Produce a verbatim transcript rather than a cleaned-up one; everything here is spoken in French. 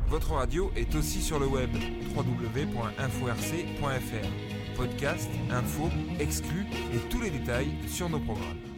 Votre radio est aussi sur le web, w w w point info r c point f r. Podcast, infos, exclus et tous les détails sur nos programmes.